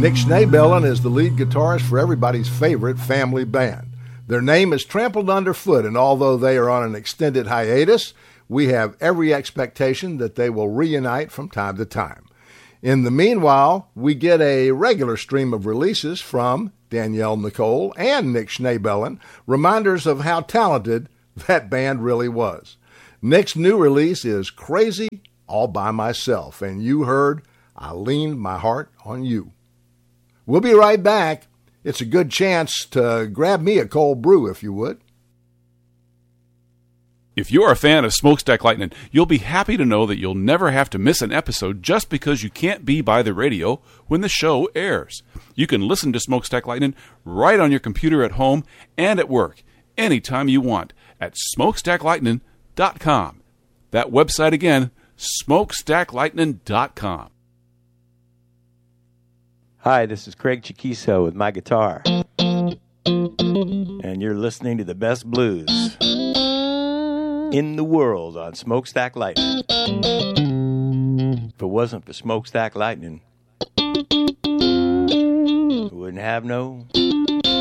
Nick Schneebellen is the lead guitarist for everybody's favorite family band. Their name is trampled underfoot, and although they are on an extended hiatus, we have every expectation that they will reunite from time to time. In the meanwhile, we get a regular stream of releases from Danielle Nicole and Nick Schneebellen, reminders of how talented that band really was. Nick's new release is Crazy All By Myself, and you heard I Leaned My Heart on You. We'll be right back. It's a good chance to grab me a cold brew, if you would. If you're a fan of Smokestack Lightning, you'll be happy to know that you'll never have to miss an episode just because you can't be by the radio when the show airs. You can listen to Smokestack Lightning right on your computer at home and at work, anytime you want, at smokestacklightning.com. That website again, smokestacklightning.com. Hi, this is Craig Chiquiso with my guitar. And you're listening to the best blues in the world on Smokestack Lightning. If it wasn't for Smokestack Lightning, we wouldn't have no